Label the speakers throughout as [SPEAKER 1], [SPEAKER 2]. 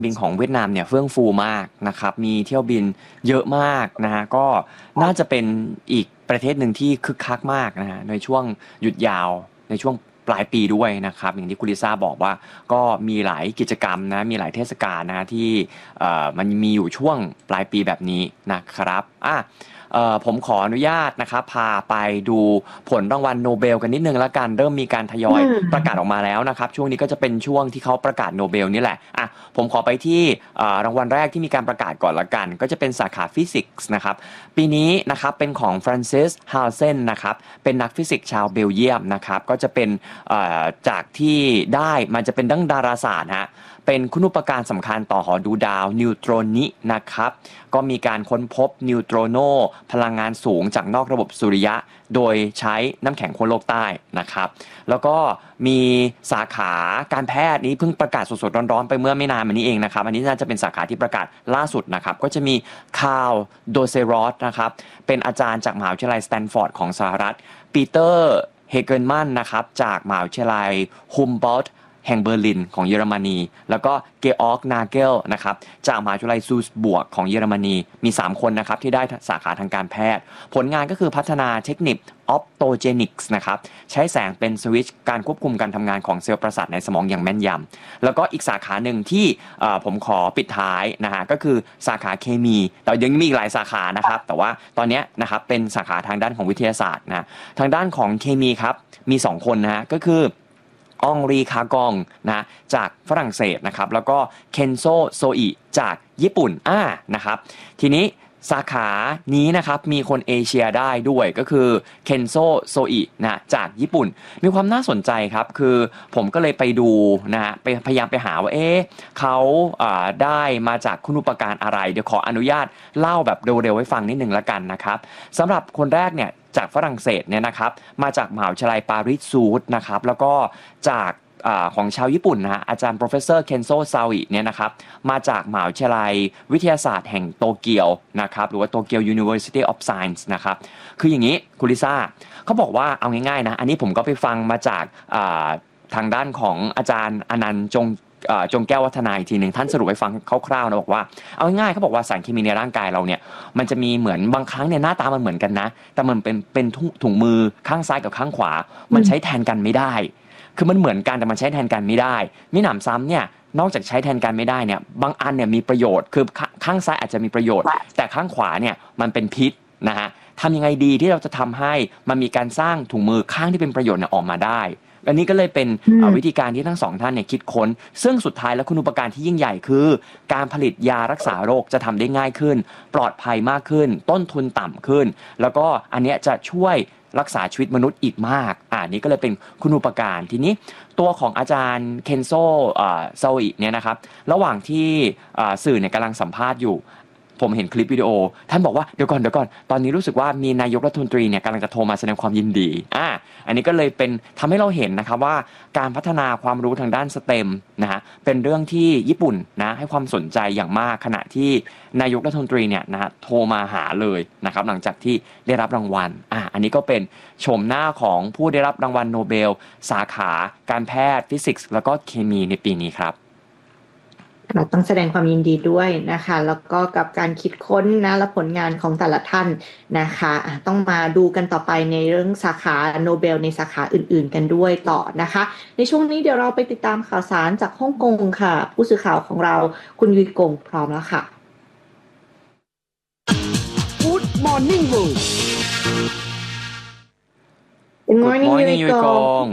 [SPEAKER 1] บินของเวียดนามเนี่ยเฟื่องฟูมากนะครับมีเที่ยวบินเยอะมากนะฮะก็น่าจะเป็นอีกประเทศหนึ่งที่คึกคักมากนะฮะในช่วงหยุดยาวในช่วงปลายปีด้วยนะครับอย่างที่คุณลิซ่าบอกว่าก็มีหลายกิจกรรมนะมีหลายเทศกาลนะที่มันมีอยู่ช่วงปลายปีแบบนี้นะครับผมขออนุญาตนะครับพาไปดูผลรางวัลโนเบลกันนิดนึงแล้วกันเริ่มมีการทยอยประกาศออกมาแล้วนะครับช่วงนี้ก็จะเป็นช่วงที่เขาประกาศโนเบลนี่แหละผมขอไปที่รางวัลแรกที่มีการประกาศก่อนละกันก็จะเป็นสาขาฟิสิกส์นะครับปีนี้นะครับเป็นของฟรานซิสฮาลเซนนะครับเป็นนักฟิสิกส์ชาวเบลเยียมนะครับก็จะเป็นจากที่ได้มันจะเป็นด้านดาราศาสตร์ฮะเป็นคุณูปการสำคัญต่อหอดูดาวนิวโตรนินะครับก็มีการค้นพบนิวโตรโนพลังงานสูงจากนอกระบบสุริยะโดยใช้น้ำแข็งขั้วโลกใต้นะครับแล้วก็มีสาขาการแพทย์นี้เพิ่งประกาศสดๆร้อนๆไปเมื่อไม่นานมานี้เองนะครับอันนี้น่าจะเป็นสาขาที่ประกาศล่าสุดนะครับก็จะมีคาร์ลโดเซรอสนะครับเป็นอาจารย์จากมหาวิทยาลัยสแตนฟอร์ดของสหรัฐปีเตอร์เฮเกิลมันนะครับจากมหาวิทยาลัยฮุมโบลต์แห่งเบอร์ลินของเยอรมนีแล้วก็เกอร์กนาเกลนะครับจากมหาวิทยาลัยซูสบวกของเยอรมนีมี3คนนะครับที่ได้สาขาทางการแพทย์ผลงานก็คือพัฒนาเทคนิคออปโตเจนิกส์นะครับใช้แสงเป็นสวิตช์การควบคุมการทำงานของเซลล์ประสาทในสมองอย่างแม่นยำแล้วก็อีกสาขาหนึ่งที่ผมขอปิดท้ายนะฮะก็คือสาขาเคมีแต่ยังมีอีกหลายสาขานะครับแต่ว่าตอนนี้นะครับเป็นสาขาทางด้านของวิทยาศาสตร์นะทางด้านของเคมีครับมี2คนนะฮะก็คือองรีคากองนะจากฝรั่งเศสนะครับแล้วก็เคนโซโซอิจากญี่ปุ่นนะครับทีนี้สาขานี้นะครับมีคนเอเชียได้ด้วยก็คือเคนโซโซอินะจากญี่ปุ่นมีความน่าสนใจครับคือผมก็เลยไปดูนะฮะไปพยายามไปหาว่าเขาได้มาจากคุณูปการอะไรเดี๋ยวขออนุญาตเล่าแบบเร็วๆให้ฟังนิดนึงละกันนะครับสำหรับคนแรกเนี่ยจากฝรั่งเศสเนี่ยนะครับมาจากมหาวิทยาลัยปาริสซูดนะครับแล้วก็จากของชาวญี่ปุ่นนะฮะอาจารย์ professor Kenzo Sawi เนี่ยนะครับมาจากมหาวิทยาลัยวิทยาศาสตร์แห่งโตเกียวนะครับหรือว่าโตเกียว University of Science นะครับคืออย่างนี้คุณลิซ่าเขาบอกว่าเอาง่ายๆนะอันนี้ผมก็ไปฟังมาจากทางด้านของอาจารย์อนันต์จงแก้ววัฒนาอีกทีหนึ่งท่านสรุปให้ฟังคร่าวๆนะบอกว่าเอาง่ายๆเขาบอกว่าสารเคมีในร่างกายเราเนี่ยมันจะมีเหมือนบางครั้งเนี่ยหน้าตามันเหมือนกันนะแต่มันเป็นถุงมือข้างซ้ายกับข้างขวามันใช้แทนกันไม่ได้คือมันเหมือนกันแต่มันใช้แทนกันไม่ได้มิหนำซ้ำเนี่ยนอกจากใช้แทนกันไม่ได้เนี่ยบางอันเนี่ยมีประโยชน์คือข้างซ้ายอาจจะมีประโยชน์แต่ข้างขวาเนี่ยมันเป็นพิษนะฮะทำยังไงดีที่เราจะทำให้มันมีการสร้างถุงมือข้างที่เป็นประโยชน์ออกมาได้อันนี้ก็เลยเป็นวิธีการที่ทั้งสองท่านเนี่ยคิดค้นซึ่งสุดท้ายแล้วคุณูปการที่ยิ่งใหญ่คือการผลิตยารักษาโรคจะทำได้ง่ายขึ้นปลอดภัยมากขึ้นต้นทุนต่ำขึ้นแล้วก็อันเนี้ยจะช่วยรักษาชีวิตมนุษย์อีกมากนี่ก็เลยเป็นคุณูปการทีนี้ตัวของอาจารย์เคนโซซาอิเนี่ยนะครับระหว่างที่สื่อเนี่ยกำลังสัมภาษณ์อยู่ผมเห็นคลิปวิดีโอท่านบอกว่าเดี๋ยวก่อนตอนนี้รู้สึกว่ามีนายกรัฐมนตรีเนี่ยกำลังจะโทรมาแสดงความยินดีอันนี้ก็เลยเป็นทำให้เราเห็นนะครับว่าการพัฒนาความรู้ทางด้านสเต็มนะฮะเป็นเรื่องที่ญี่ปุ่นนะให้ความสนใจอย่างมากขณะที่นายกรัฐมนตรีเนี่ยนะฮะโทรมาหาเลยนะครับหลังจากที่ได้รับรางวัลอันนี้ก็เป็นชมหน้าของผู้ได้รับรางวัลโนเบลสาขาการแพทย์ฟิสิกส์แล้วก็เคมีในปีนี้ครับ
[SPEAKER 2] ต้องแสดงความยินดีด้วยนะคะแล้วก็กับการคิดค้นนะและผลงานของแต่ละท่านนะคะต้องมาดูกันต่อไปในเรื่องสาขาโนเบลในสาขาอื่นๆกันด้วยต่อนะคะในช่วงนี้เดี๋ยวเราไปติดตามข่าวสารจากฮ่องกงค่ะผู้สื่อข่าวของเราคุณยุ้ยกงพร้อมแล้วค่ะ
[SPEAKER 3] Good Morning World
[SPEAKER 2] Good morning,
[SPEAKER 1] Yui Gong.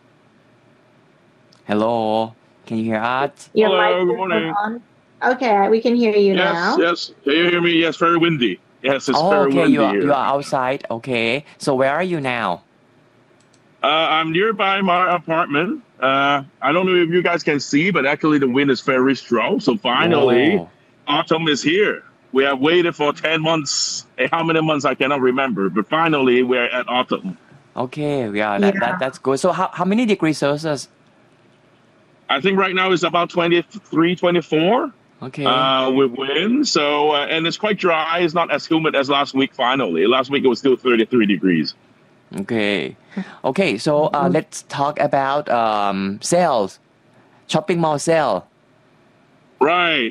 [SPEAKER 1] Hello.Can you hear us?
[SPEAKER 2] Your
[SPEAKER 4] Hello, good morning.
[SPEAKER 2] On. Okay, we can hear you now.
[SPEAKER 4] Yes. Can you hear me? Yes, very windy. Yes, it's very
[SPEAKER 1] okay.
[SPEAKER 4] windy
[SPEAKER 1] You
[SPEAKER 4] here.
[SPEAKER 1] are outside. Okay. So where are you now?
[SPEAKER 4] I'm nearby my apartment. I don't know if you guys can see, but actually the wind is very strong. So finally, autumn is here. We have waited for 10 months. How many months I cannot remember, but finally we're at autumn.
[SPEAKER 1] Okay, that's good. So how many degrees Celsius?
[SPEAKER 4] I think right now it's about 23, 24.
[SPEAKER 1] Okay.
[SPEAKER 4] With wind. So, and it's quite dry. It's not as humid as last week, finally. Last week it was still 33 degrees.
[SPEAKER 1] Okay. So let's talk about sales. Shopping mall sale.
[SPEAKER 4] Right.